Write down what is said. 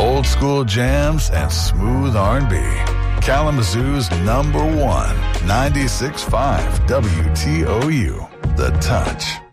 Old school jams and smooth R&B. Kalamazoo's #1, 96.5 WTOU. The Touch.